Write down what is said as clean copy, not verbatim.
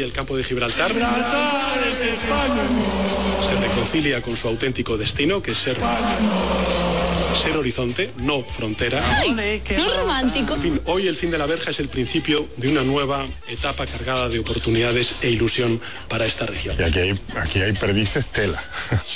el campo de Gibraltar. ¡Gibraltar es España! Se reconcilia con su auténtico destino, que es ser horizonte, no frontera. ¡Ay, qué romántico! En fin, hoy el fin de la verja es el principio de una nueva etapa cargada de oportunidades e ilusión para esta región. Y aquí hay perdices tela.